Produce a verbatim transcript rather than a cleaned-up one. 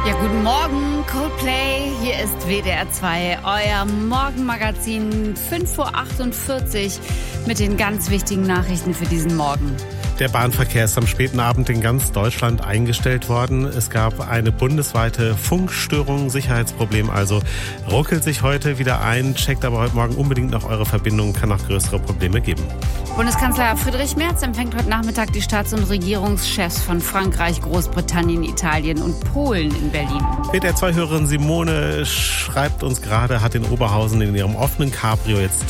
Ja, guten Morgen, Coldplay. Hier ist W D R zwei, euer Morgenmagazin, fünf Uhr achtundvierzig mit den ganz wichtigen Nachrichten für diesen Morgen. Der Bahnverkehr ist am späten Abend in ganz Deutschland eingestellt worden. Es gab eine bundesweite Funkstörung, Sicherheitsproblem also. Ruckelt sich heute wieder ein, checkt aber heute Morgen unbedingt noch eure Verbindung, kann noch größere Probleme geben. Bundeskanzler Friedrich Merz empfängt heute Nachmittag die Staats- und Regierungschefs von Frankreich, Großbritannien, Italien und Polen in Berlin. W D R zwei-Hörerin Simone schreibt uns gerade, hat in Oberhausen in ihrem offenen Cabrio jetzt